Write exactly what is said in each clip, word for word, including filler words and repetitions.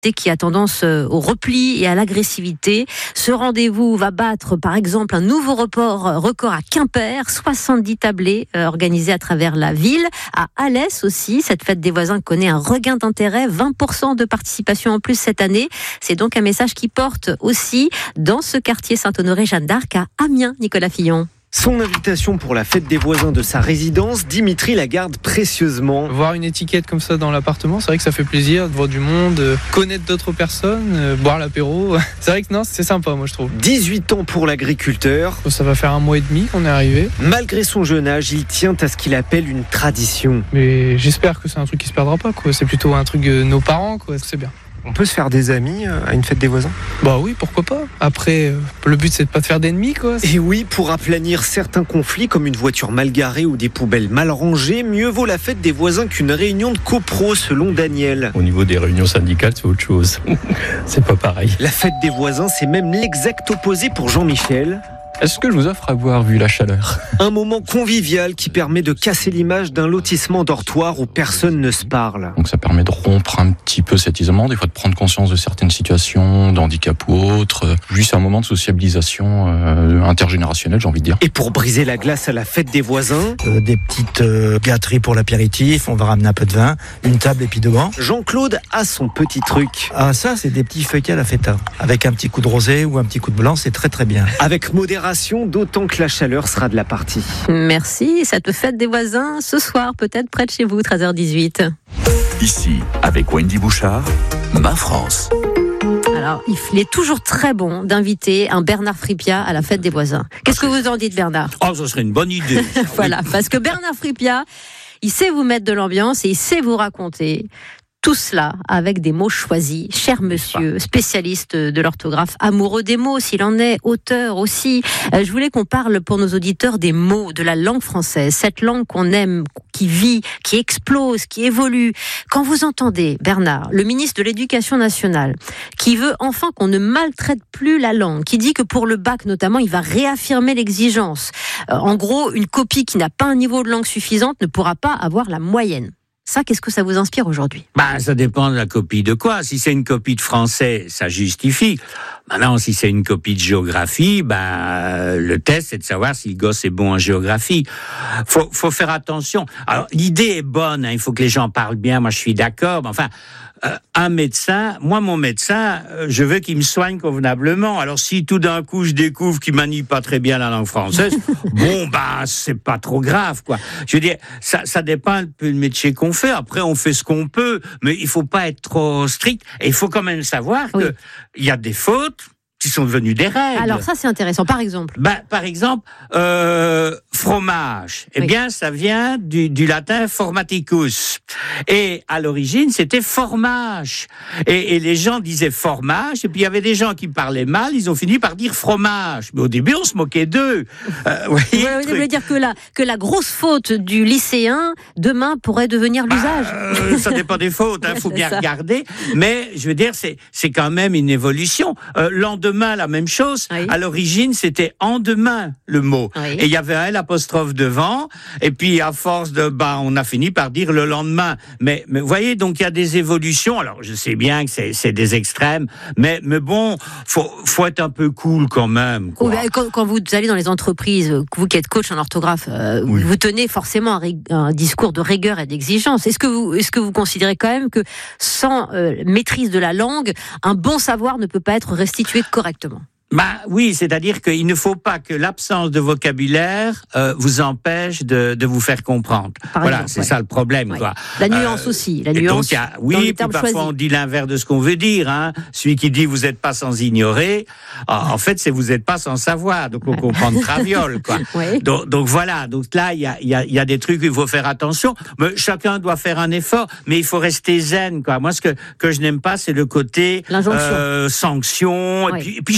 qui a tendance au repli et à l'agressivité. Ce rendez-vous va battre, par exemple, un nouveau record, record à Quimper, soixante-dix tablés euh, organisés à travers la ville. À Alès aussi, cette fête des voisins connaît un regain d'intérêt, vingt pour cent de participation en plus cette année. C'est donc un message qui porte aussi dans ce quartier Saint-Honoré-Jeanne d'Arc à Amiens, Nicolas Fillon. Son invitation pour la fête des voisins de sa résidence, Dimitri la garde précieusement. Voir une étiquette comme ça dans l'appartement, c'est vrai que ça fait plaisir de voir du monde, euh, connaître d'autres personnes, euh, boire l'apéro. C'est vrai que non, c'est sympa, moi je trouve. dix-huit ans pour l'agriculteur. Ça va faire un mois et demi qu'on est arrivé. Malgré son jeune âge, il tient à ce qu'il appelle une tradition. Mais j'espère que c'est un truc qui se perdra pas, quoi. C'est plutôt un truc de nos parents, quoi. C'est bien. On peut se faire des amis à une fête des voisins ? Bah oui, pourquoi pas. Après, euh, le but c'est de pas te faire d'ennemis, quoi. Et oui, pour aplanir certains conflits comme une voiture mal garée ou des poubelles mal rangées, mieux vaut la fête des voisins qu'une réunion de copro, selon Daniel. Au niveau des réunions syndicales, c'est autre chose. C'est pas pareil. La fête des voisins, c'est même l'exact opposé pour Jean-Michel. Est-ce que je vous offre à boire vu la chaleur ? Un moment convivial qui permet de casser l'image d'un lotissement dortoir où personne ne se parle. Donc ça permet de rompre un petit peu cet isolement, des fois de prendre conscience de certaines situations, d'handicap ou autres. Juste un moment de sociabilisation euh, intergénérationnelle, j'ai envie de dire. Et pour briser la glace à la fête des voisins, euh, des petites euh, gâteries pour l'apéritif, on va ramener un peu de vin, une table et puis deux bancs. Jean-Claude a son petit truc. Ah ça, c'est des petits feuilletés à la feta. Avec un petit coup de rosé ou un petit coup de blanc, c'est très très bien. Avec modération, d'autant que la chaleur sera de la partie. Merci, cette fête des voisins, ce soir peut-être près de chez vous, treize heures dix-huit. Ici, avec Wendy Bouchard, Ma France. Alors, il est toujours très bon d'inviter un Bernard Fripia à la fête des voisins. Qu'est-ce que vous en dites, Bernard ? Oh, ça serait une bonne idée. Voilà, parce que Bernard Fripia, il sait vous mettre de l'ambiance et il sait vous raconter tout cela avec des mots choisis. Cher monsieur, spécialiste de l'orthographe, amoureux des mots s'il en est, auteur aussi. Euh, je voulais qu'on parle pour nos auditeurs des mots, de la langue française. Cette langue qu'on aime, qui vit, qui explose, qui évolue. Quand vous entendez, Bernard, le ministre de l'Éducation nationale, qui veut enfin qu'on ne maltraite plus la langue, qui dit que pour le bac notamment, il va réaffirmer l'exigence. Euh, en gros, une copie qui n'a pas un niveau de langue suffisante ne pourra pas avoir la moyenne. Ça, qu'est-ce que ça vous inspire aujourd'hui ? Bah, ça dépend de la copie de quoi. Si c'est une copie de français, ça justifie. Maintenant, si c'est une copie de géographie, bah, le test, c'est de savoir si le gosse est bon en géographie. Faut, faut faire attention. Alors, l'idée est bonne, hein, il faut que les gens parlent bien, moi je suis d'accord, mais enfin, euh, un médecin, moi mon médecin, euh, je veux qu'il me soigne convenablement. Alors si tout d'un coup je découvre qu'il manie pas très bien la langue française, bon, bah, c'est pas trop grave, quoi. Je veux dire, ça, ça dépend un peu du métier qu'on fait. Après, on fait ce qu'on peut, mais il faut pas être trop strict. Et il faut quand même savoir oui. que il y a des fautes qui sont devenues des règles. Alors ça, c'est intéressant. Par exemple bah, Par exemple, euh, fromage. Eh oui. bien, ça vient du, du latin formaticus. Et à l'origine, c'était formage. Et, et les gens disaient formage, et puis il y avait des gens qui parlaient mal, ils ont fini par dire fromage. Mais au début, on se moquait d'eux. Euh, vous voulez dire que la, que la grosse faute du lycéen, demain, pourrait devenir l'usage bah, euh, Ça dépend des fautes, il hein, faut bien ça. regarder. Mais, je veux dire, c'est, c'est quand même une évolution. Euh, lendemain, la même chose. Oui. À l'origine, c'était en demain le mot. Oui. Et il y avait un L apostrophe devant. Et puis, à force de, bah, on a fini par dire le lendemain. Mais, mais vous voyez, donc il y a des évolutions. Alors, je sais bien que c'est, c'est des extrêmes, mais, mais bon, faut, faut être un peu cool quand même. Quoi. Oui, quand, quand vous allez dans les entreprises, vous qui êtes coach en orthographe, euh, oui. vous tenez forcément un, un discours de rigueur et d'exigence. Est-ce que vous, est-ce que vous considérez quand même que sans euh, maîtrise de la langue, un bon savoir ne peut pas être restitué correctement? Correctement. Bah oui, c'est-à-dire qu'il ne faut pas que l'absence de vocabulaire euh, vous empêche de, de vous faire comprendre. Par voilà, exemple, c'est ouais. ça le problème, ouais. quoi. La nuance euh, aussi, la nuance. Donc, y a, oui, puis parfois choisis. On dit l'inverse de ce qu'on veut dire. Hein. Celui qui dit vous n'êtes pas sans ignorer, en fait, c'est vous n'êtes pas sans savoir. Donc on comprend de traviole, quoi. Oui. Donc, donc voilà. Donc là, il y a, y a, y a des trucs où il faut faire attention. Mais chacun doit faire un effort, mais il faut rester zen, quoi. Moi, ce que que je n'aime pas, c'est le côté euh, sanction, ouais. et puis, et puis jugement.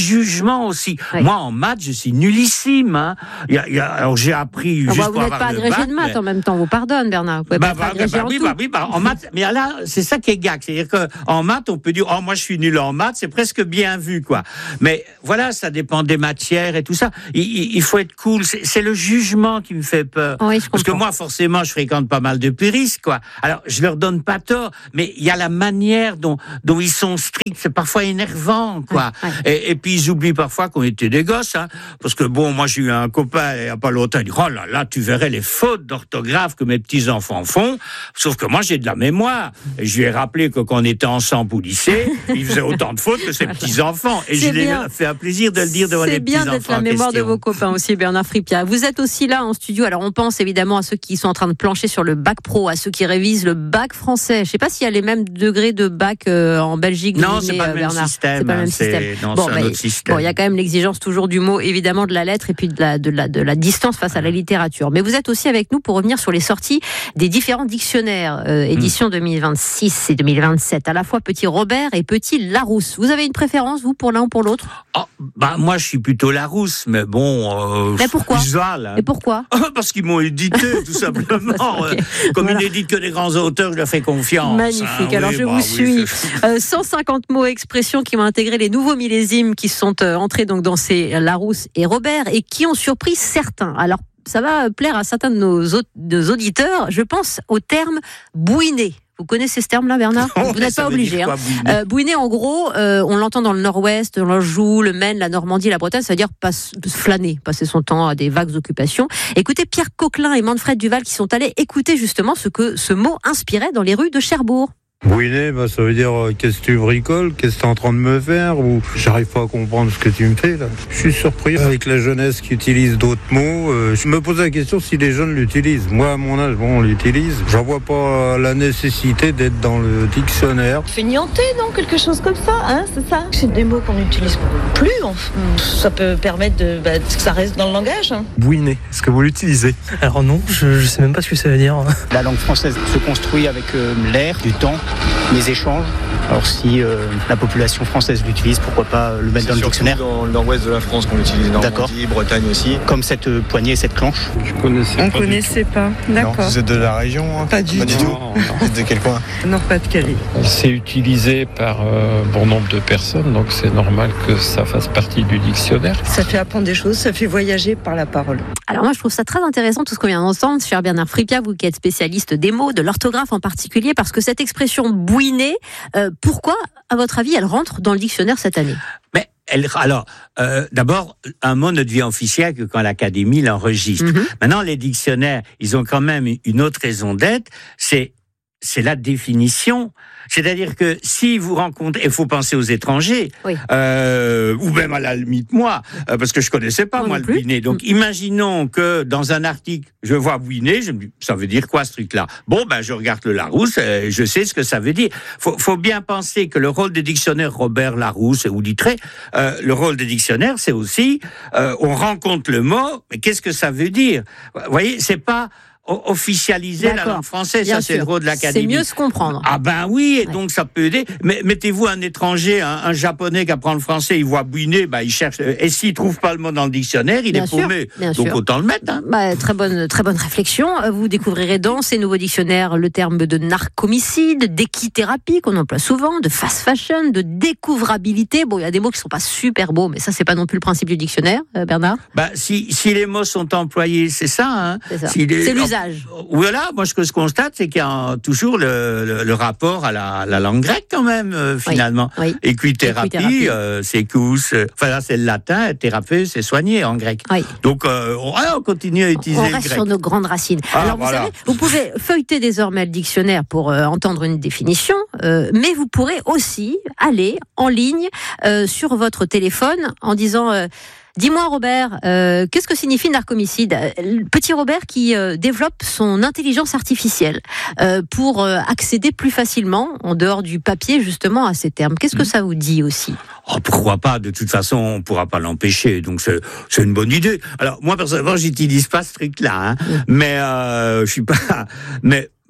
jugement aussi. Oui. Moi, en maths, je suis nullissime. Hein. Il y a, il y a, alors, j'ai appris Ah juste bah, pour vous n'êtes avoir pas le agrégé bac, de maths mais... en même temps, vous pardonne Bernard. Vous pouvez Bah, pas être bah, agrégé bah, en oui, tout. bah, oui, bah, en maths, mais là, c'est ça qui est gag. C'est-à-dire qu'en maths, on peut dire, oh, moi, je suis nul en maths, c'est presque bien vu, quoi. Mais voilà, ça dépend des matières et tout ça. Il, il, il faut être cool. C'est, c'est le jugement qui me fait peur. Oui, je Parce que comprends. moi, forcément, je fréquente pas mal de puristes, quoi. Alors, je leur donne pas tort, mais il y a la manière dont, dont ils sont stricts. C'est parfois énervant, quoi. Ouais, ouais. Et, et puis, ils oublient parfois qu'on était des gosses, hein. Parce que bon, moi, j'ai eu un copain, il y a pas longtemps, il dit, oh là là, tu verrais les fautes d'orthographe que mes petits-enfants font. Sauf que moi, j'ai de la mémoire. Et je lui ai rappelé que quand on était ensemble au lycée, il faisait autant de fautes que ses petits-enfants. Et C'est je lui ai bien. fait un plaisir de le dire devant les C'est bien petits-enfants. d'être la en mémoire de question. vos copains aussi, Bernard Fripia. Vous êtes aussi là en studio. Alors, on pense évidemment à ceux qui sont en train de plancher sur le bac pro, à ceux qui révisent le bac français. Je ne sais pas s'il y a les mêmes degrés de bac euh, en Belgique. Non, vous c'est venez, pas le euh, même Bernard. système. C'est pas le même hein, système. c'est- non, Bon, c'est un bah, autre système. Bon, il y a quand même l'exigence toujours du mot, évidemment, de la lettre et puis de la, de la, de la distance face à la littérature. Mais vous êtes aussi avec nous pour revenir sur les sorties des différents dictionnaires, euh, édition deux mille vingt-six et deux mille vingt-sept, à la fois Petit Robert et Petit Larousse. Vous avez une préférence, vous, pour l'un ou pour l'autre? Oh, bah, moi, je suis plutôt Larousse, mais bon. Euh, Mais pourquoi visual, hein. Et pourquoi? Parce qu'ils m'ont édité, tout simplement. Ok. Comme Voilà. ils n'éditent que des grands auteurs, je leur fais confiance. Magnifique. hein. Alors Oui, je bah vous oui, suis. c'est- Euh, cent cinquante mots, expressions qui vont intégrer les nouveaux millésimes qui sont euh, entrés donc dans ces Larousse et Robert et qui ont surpris certains. Alors ça va plaire à certains de nos, au- de nos auditeurs. Je pense au terme bouiner. Vous connaissez ce terme-là, Bernard? Vous n'êtes Ça pas veut obligé. dire Hein. quoi, bouiner Euh, bouiner, en gros, euh, on l'entend dans le Nord-Ouest, dans l'Anjou, le Maine, la Normandie, la Bretagne, ça veut dire passe, flâner, passer son temps à des vagues occupations. Écoutez Pierre Coquelin et Manfred Duval qui sont allés écouter justement ce que ce mot inspirait dans les rues de Cherbourg. Bouiner, bah, ça veut dire euh, qu'est-ce que tu bricoles, qu'est-ce que tu es en train de me faire, ou j'arrive pas à comprendre ce que tu me fais là. Je suis surpris avec la jeunesse qui utilise d'autres mots. Euh, je me pose la question si les jeunes l'utilisent. Moi, à mon âge, bon, on l'utilise. J'en vois pas euh, la nécessité d'être dans le dictionnaire. Feignanté, non? Quelque chose comme ça, hein, c'est ça? C'est des mots qu'on n'utilise plus, enfin. Ça peut permettre de, bah, que ça reste dans le langage. Hein. Bouiner, est-ce que vous l'utilisez? Alors non, je, je sais même pas ce que ça veut dire. La langue française se construit avec euh, l'air, du temps, les échanges. Alors si euh, la population française l'utilise, pourquoi pas le mettre dans le dictionnaire? Dans le nord-ouest de la France qu'on l'utilise, Normandie, Bretagne aussi. Comme cette euh, poignée et cette clenche. Je connaissais On pas connaissait pas, d'accord. Vous êtes de la région? Hein? Pas du Pas du tout. tout. Vous êtes de quel coin? Nord-Pas-de-Calais. C'est utilisé par euh, bon nombre de personnes, donc c'est normal que ça fasse partie du dictionnaire. Ça fait apprendre des choses, ça fait voyager par la parole. Alors moi, je trouve ça très intéressant tout ce qu'on vient d'entendre, cher Bernard Fripia, vous qui êtes spécialiste des mots, de l'orthographe en particulier, parce que cette expression bouiner, euh, pourquoi, à votre avis, elle rentre dans le dictionnaire cette année? Mais elle, alors, euh, d'abord, un mot ne devient officiel que quand l'Académie l'enregistre. Mm-hmm. Maintenant, les dictionnaires, ils ont quand même une autre raison d'être, c'est c'est la définition. C'est-à-dire que si vous rencontrez, il faut penser aux étrangers, oui. euh, ou même à la limite moi, euh, parce que je connaissais pas moi, moi le bouiner. Donc, mmh. imaginons que dans un article, je vois bouiner, je me dis, ça veut dire quoi ce truc-là? Bon, ben je regarde le Larousse, euh, je sais ce que ça veut dire. Faut, faut bien penser que le rôle des dictionnaires Robert Larousse ou Littré, euh, le rôle des dictionnaires, c'est aussi, euh, on rencontre le mot, mais qu'est-ce que ça veut dire? Vous voyez, c'est pas officialiser D'accord. la langue française, Bien ça c'est sûr. le rôle de l'Académie. C'est mieux se comprendre. Ah ben oui, et ouais. donc ça peut aider. Mais mettez-vous un étranger, un, un japonais qui apprend le français, il voit bouiner, ben il cherche. Et s'il trouve pas le mot dans le dictionnaire, il Bien est sûr, paumé. bien Donc sûr. autant le mettre. Hein. Bah, très bonne, très bonne réflexion. Vous découvrirez dans ces nouveaux dictionnaires le terme de narcomicide, d'équithérapie qu'on emploie souvent, de fast fashion, de découvrabilité. Bon, il y a des mots qui sont pas super beaux, mais ça c'est pas non plus le principe du dictionnaire, euh, Bernard. Bah si si les mots sont employés, c'est ça. Hein. C'est ça. Si les, c'est l'usage. Voilà, moi ce que je constate, c'est qu'il y a toujours le, le, le rapport à la, la langue grecque quand même, euh, finalement. Oui, oui. Équithérapie, Équithérapie. euh, c'est cous, euh, enfin là c'est le latin, thérapie, c'est soigner en grec. Oui. Donc euh, on, on continue à utiliser On le reste grec. sur nos grandes racines. Ah, Alors vous voilà. savez, vous pouvez feuilleter désormais le dictionnaire pour euh, entendre une définition, euh, mais vous pourrez aussi aller en ligne euh, sur votre téléphone en disant... Euh, Dis-moi Robert, euh, qu'est-ce que signifie narcomicide? Petit Robert qui euh, développe son intelligence artificielle euh, pour euh, accéder plus facilement, en dehors du papier justement, à ces termes. Qu'est-ce que ça vous dit aussi? Oh, pourquoi pas? De toute façon, on ne pourra pas l'empêcher. Donc, c'est, c'est une bonne idée. Alors, moi, personnellement, j'utilise pas ce truc-là. Hein, mmh. Mais, euh, je suis pas... Mais...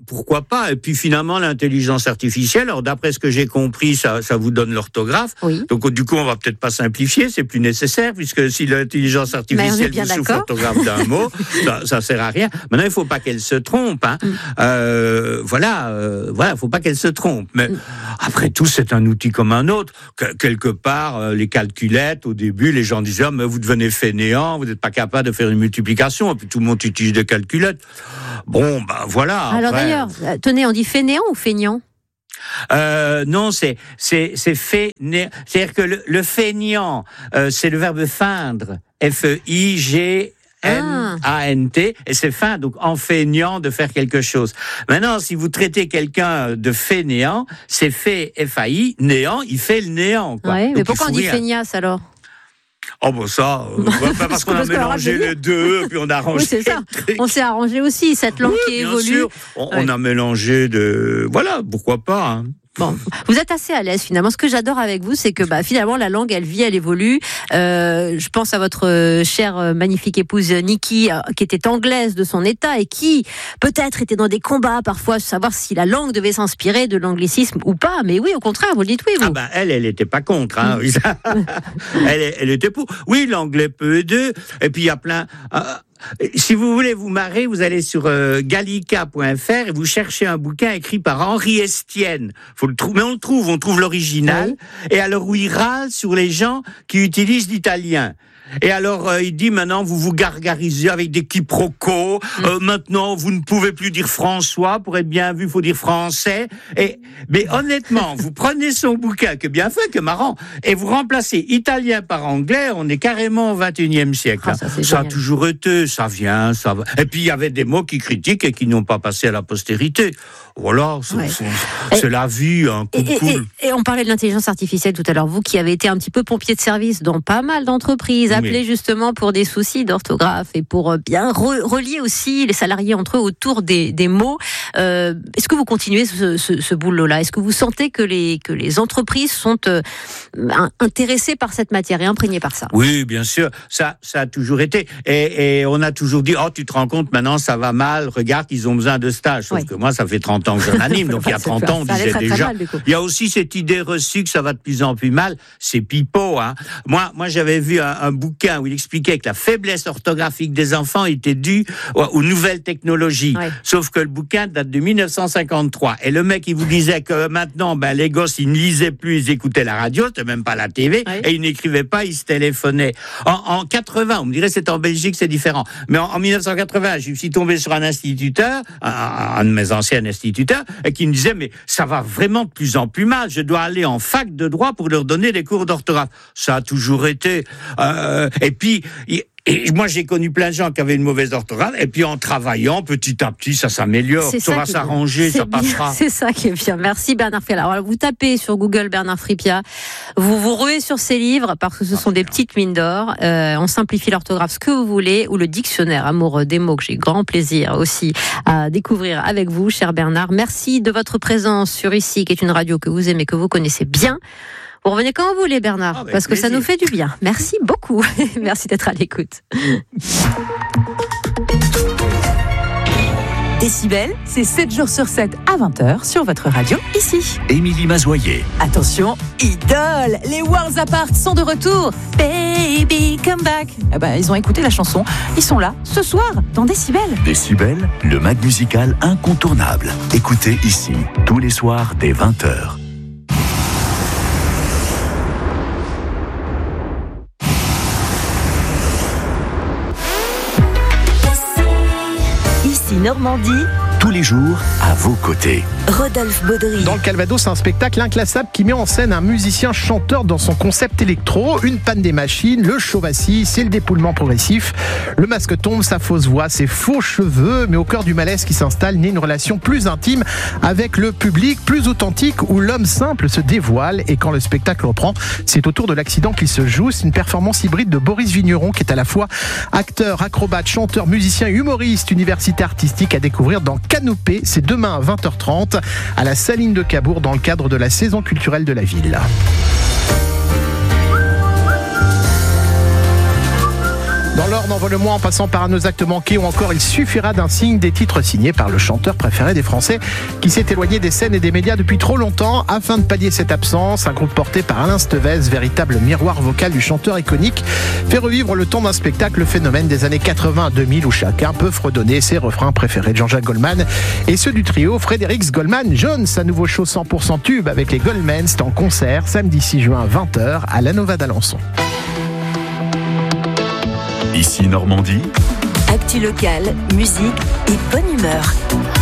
pourquoi pas? Et puis finalement, l'intelligence artificielle, alors d'après ce que j'ai compris, ça, ça vous donne l'orthographe. Oui. Donc du coup, on va peut-être pas simplifier, c'est plus nécessaire, puisque si l'intelligence artificielle vous souffle l'orthographe d'un mot, ça, ça sert à rien. Maintenant, il faut pas qu'elle se trompe. Hein. Mm. Euh, voilà, euh, voilà, faut pas qu'elle se trompe. Mais mm. après tout, c'est un outil comme un autre. Que, quelque part, euh, les calculettes, au début, les gens disaient, oh, mais vous devenez fainéant, vous n'êtes pas capable de faire une multiplication. Et puis tout le monde utilise des calculettes. Bon, ben voilà. Alors après, d'ailleurs, tenez, on dit fainéant ou feignant? Euh, non, c'est c'est c'est fainéant. C'est-à-dire que le, le feignant, euh, c'est le verbe feindre, F E I G N A N T, et c'est feindre, donc en feignant de faire quelque chose. Maintenant, si vous traitez quelqu'un de fainéant, c'est fait F A I, néant, il fait le néant. Quoi. Ouais, donc, mais pourquoi on dit feignasse alors? Oh bon ça, euh, pas parce qu'on a mélangé les deux, puis on a arrangé. Oui, c'est ça. On s'est arrangé aussi, cette langue oui, qui évolue. Sûr. On, ouais. on a mélangé de... Voilà, pourquoi pas. Hein. Bon, vous êtes assez à l'aise finalement. Ce que j'adore avec vous, c'est que bah, finalement la langue, elle vit, elle évolue. Euh, je pense à votre euh, chère euh, magnifique épouse Niki, euh, qui était anglaise de son état et qui peut-être était dans des combats parfois, savoir si la langue devait s'inspirer de l'anglicisme ou pas. Mais oui, au contraire, vous le dites oui. Vous. Ah ben elle, elle était pas contre. Hein. elle, elle était pour. Oui, l'anglais peut aider. Et puis il y a plein. Euh, Si vous voulez vous marrer, vous allez sur euh, gallica point f r et vous cherchez un bouquin écrit par Henri Estienne. Faut le trouver, mais on le trouve, on trouve l'original. Oui. Et alors où il râle sur les gens qui utilisent l'italien. Et alors, euh, il dit maintenant, vous vous gargarisez avec des quiproquos. Mmh. Euh, maintenant, vous ne pouvez plus dire François. Pour être bien vu, il faut dire français. Et, mais honnêtement, vous prenez son bouquin, que bien fait, que marrant, et vous remplacez italien par anglais, on est carrément au vingt et unième siècle. Ah, ça, ça a toujours été, ça vient, ça va. Et puis, il y avait des mots qui critiquent et qui n'ont pas passé à la postérité. Voilà, c'est, ouais. c'est, c'est la vie, un coup et, cool. Et, et, et on parlait de l'intelligence artificielle tout à l'heure. Vous qui avez été un petit peu pompier de service dans pas mal d'entreprises, appelé oui. justement pour des soucis d'orthographe et pour bien re- relier aussi les salariés entre eux autour des, des mots. Euh, est-ce que vous continuez ce, ce, ce boulot-là? Est-ce que vous sentez que les, que les entreprises sont euh, intéressées par cette matière et imprégnées par ça? Oui, bien sûr. Ça, ça a toujours été. Et, et on a toujours dit, oh, tu te rends compte, maintenant ça va mal, regarde, ils ont besoin de stage. Sauf oui. que moi, ça fait trente ans que j'en anime, donc il y a trente ans, on disait très, déjà. Très mal, il y a aussi cette idée reçue que ça va de plus en plus mal. C'est pipeau, hein. Moi, moi, j'avais vu un, un bouquin où il expliquait que la faiblesse orthographique des enfants était due aux nouvelles technologies. Ouais. Sauf que le bouquin date de dix-neuf cent cinquante-trois. Et le mec, il vous disait que maintenant, ben, les gosses, ils ne lisaient plus, ils écoutaient la radio, c'était même pas la T V, ouais. et ils n'écrivaient pas, ils se téléphonaient. En, en quatre-vingts, on me dirait c'est en Belgique, c'est différent. Mais en, en dix-neuf cent quatre-vingts, je suis tombé sur un instituteur, un, un de mes anciens instituteurs, et qui me disait, mais ça va vraiment de plus en plus mal, je dois aller en fac de droit pour leur donner des cours d'orthographe. Ça a toujours été. Euh, et puis, et moi, j'ai connu plein de gens qui avaient une mauvaise orthographe, et puis en travaillant, petit à petit, ça s'améliore, ça, ça va s'arranger, ça bien, passera. C'est ça qui est bien. Merci Bernard Fripia. Alors, vous tapez sur Google Bernard Fripia, vous vous ruez sur ses livres, parce que ce sont des petites mines d'or. Euh, on simplifie l'orthographe, ce que vous voulez, ou le dictionnaire amoureux des mots, que j'ai grand plaisir aussi à découvrir avec vous, cher Bernard. Merci de votre présence sur Ici, qui est une radio que vous aimez, que vous connaissez bien. Vous revenez quand vous voulez, Bernard, ah, parce que plaisir. Ça nous fait du bien. Merci beaucoup. Merci d'être à l'écoute. Décibel, c'est sept jours sur sept à vingt heures sur votre radio, ici. Émilie Mazoyer. Attention, idole, les Worlds Apart sont de retour. Baby, come back. Eh ben, ils ont écouté la chanson. Ils sont là, ce soir, dans Décibel. Décibel, le mag musical incontournable. Écoutez ici, tous les soirs dès vingt heures. Normandie, tous les jours à vos côtés. Rodolphe Baudry. Dans le Calvados, un spectacle inclassable qui met en scène un musicien chanteur dans son concept électro, une panne des machines, le chauve-assis, c'est le dépouillement progressif. Le masque tombe, sa fausse voix, ses faux cheveux, mais au cœur du malaise qui s'installe, naît une relation plus intime avec le public, plus authentique, où l'homme simple se dévoile. Et quand le spectacle reprend, c'est autour de l'accident qu'il se joue. C'est une performance hybride de Boris Vigneron, qui est à la fois acteur, acrobate, chanteur, musicien, humoriste, université artistique, à découvrir dans Canopée. C'est demain à vingt heures trente à la Saline de Cabourg dans le cadre de la saison culturelle de la ville. Dans l'Orne, envole-moi en passant par un nos actes manqués ou encore il suffira d'un signe, des titres signés par le chanteur préféré des Français qui s'est éloigné des scènes et des médias depuis trop longtemps. Afin de pallier cette absence, un groupe porté par Alain Stevez, véritable miroir vocal du chanteur iconique, fait revivre le temps d'un spectacle le phénomène des années quatre-vingts à deux mille où chacun peut fredonner ses refrains préférés de Jean-Jacques Goldman et ceux du trio Frédéric Goldman Jones. Sa nouveau show cent pour cent tube avec les Goldmans, c'est en concert samedi six juin vingt heures à la Nova d'Alençon. Ici Normandie. Actu locale, musique et bonne humeur.